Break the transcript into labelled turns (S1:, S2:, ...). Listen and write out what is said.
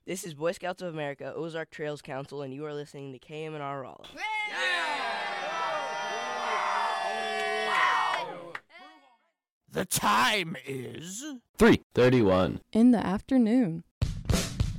S1: This is Boy Scouts of America, Ozark Trails Council, and you are listening to KMNR Rolla.
S2: The time is
S3: 3:31
S4: in the afternoon.